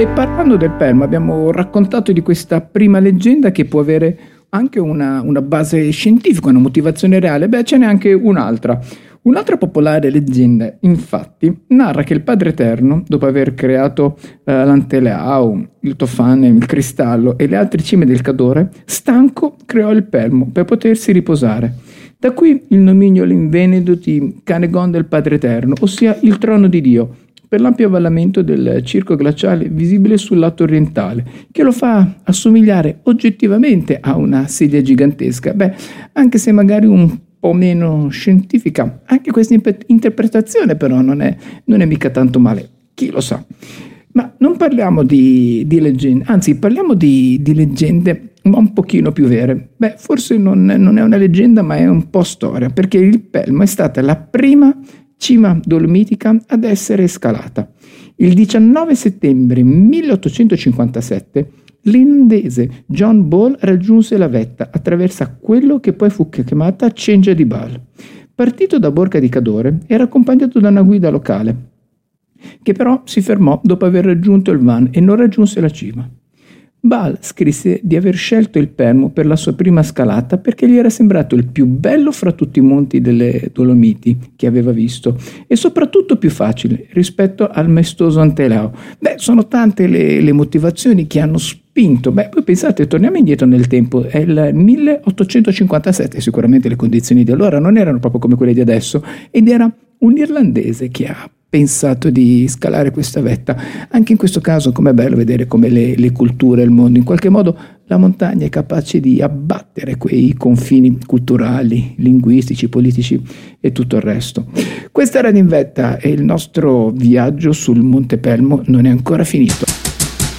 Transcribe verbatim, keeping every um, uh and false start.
E parlando del Pelmo, abbiamo raccontato di questa prima leggenda che può avere anche una, una base scientifica, una motivazione reale. Beh, ce n'è anche un'altra. Un'altra popolare leggenda, infatti, narra che il Padre Eterno, dopo aver creato eh, l'Anteleao, il Tofane, il Cristallo e le altre cime del Cadore, stanco creò il Pelmo per potersi riposare. Da qui il nomignolo in veneto di Canegon del Padre Eterno, ossia il trono di Dio, per l'ampio avvallamento del circo glaciale visibile sul lato orientale, che lo fa assomigliare oggettivamente a una sedia gigantesca. Beh, anche se magari un po' meno scientifica, anche questa imp- interpretazione però non è, non è mica tanto male, chi lo sa. Ma non parliamo di, di leggende, anzi parliamo di, di leggende ma un pochino più vere. Beh, forse non, non è una leggenda ma è un po' storia, perché il Pelmo è stata la prima cima dolomitica ad essere scalata. Il diciannove settembre milleottocentocinquantasette l'irlandese John Ball raggiunse la vetta attraverso quello che poi fu chiamata Cengia di Ball. Partito da Borca di Cadore, era accompagnato da una guida locale, che però si fermò dopo aver raggiunto il van e non raggiunse la cima. Ball scrisse di aver scelto il Pelmo per la sua prima scalata perché gli era sembrato il più bello fra tutti i monti delle Dolomiti che aveva visto e soprattutto più facile rispetto al maestoso Anteleao. Beh, sono tante le, le motivazioni che hanno spinto. Beh, poi pensate, torniamo indietro nel tempo, è il milleottocentocinquantasette, sicuramente le condizioni di allora non erano proprio come quelle di adesso, ed era un irlandese che ha pensato di scalare questa vetta. Anche in questo caso com'è bello vedere come le, le culture, il mondo, in qualche modo la montagna è capace di abbattere quei confini culturali, linguistici, politici e tutto il resto. Questa era Radio in Vetta e il nostro viaggio sul Monte Pelmo non è ancora finito.